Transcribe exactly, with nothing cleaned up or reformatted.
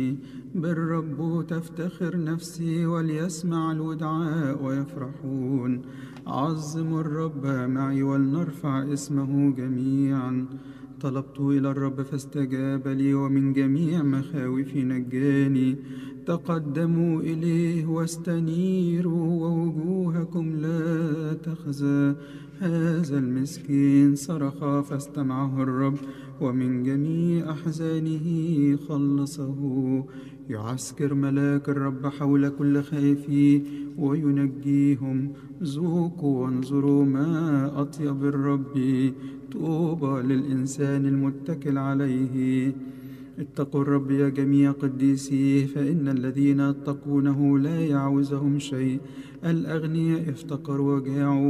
بالرب تفتخر نفسي، وليسمع الودعاء ويفرحون. عظموا الرب معي ولنرفع اسمه جميعا. طلبت إلى الرب فاستجاب لي، ومن جميع مخاوفي نجاني. تقدموا إليه واستنيروا، ووجوهكم لا تخزى. هذا المسكين صرخ فاستمعه الرب، ومن جميع أحزانه خلصه. يعسكر ملاك الرب حول كل خائفيه وينجيهم. ذوقوا وانظروا ما أطيب الرب، طوبى للإنسان المتكل عليه. اتقوا الرب يا جميع قديسيه، فإن الذين يتقونه لا يعوزهم شيء. الأغنياء افتقروا وجاعوا